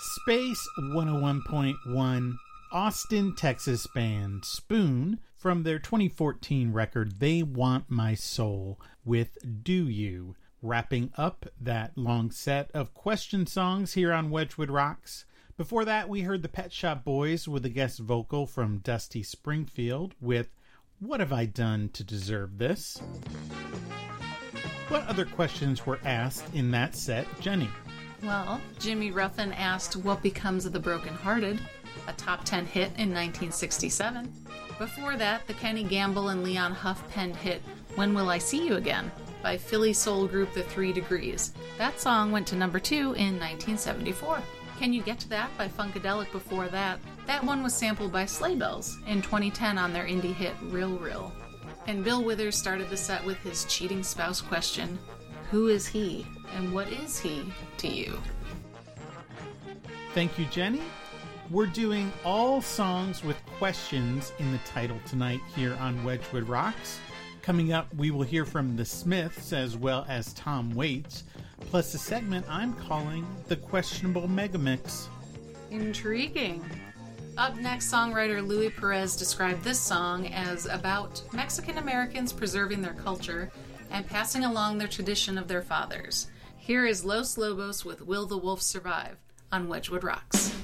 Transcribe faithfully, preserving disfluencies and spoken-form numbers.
Space one oh one point one, Austin, Texas band Spoon from their twenty fourteen record They Want My Soul with Do You, wrapping up that long set of question songs here on Wedgwood Rocks. Before that, we heard the Pet Shop Boys with a guest vocal from Dusty Springfield with What Have I Done to Deserve This? What other questions were asked in that set, Jenny? Well, Jimmy Ruffin asked What Becomes of the Brokenhearted, a top ten hit in nineteen sixty-seven. Before that, the Kenny Gamble and Leon Huff penned hit When Will I See You Again by Philly soul group The Three Degrees. That song went to number two in nineteen seventy-four. Can You Get to That by Funkadelic before that. That one was sampled by Sleigh Bells in twenty ten on their indie hit Real Real. And Bill Withers started the set with his cheating spouse question, Who is he and what is he to you? Thank you, Jenny. We're doing all songs with questions in the title tonight here on Wedgwood Rocks. Coming up, we will hear from the Smiths as well as Tom Waits, plus a segment I'm calling the Questionable Megamix. Intriguing. Up next, songwriter Louis Perez described this song as about Mexican Americans preserving their culture and passing along their tradition of their fathers. Here is Los Lobos with Will the Wolf Survive on Wedgwood Rocks.